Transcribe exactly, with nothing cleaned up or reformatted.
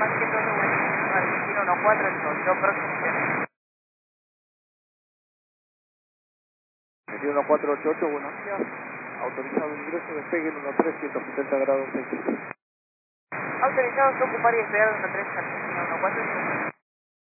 Paquete dos de Argentina uno cuatro ocho, próximo. Argentina uno cuatro ocho ocho, buenos días. Autorizado ingreso, despegue en uno tres, ciento setenta grados seis. Autorizado a ocupar y despegar uno tres Argentina uno cuatro ocho.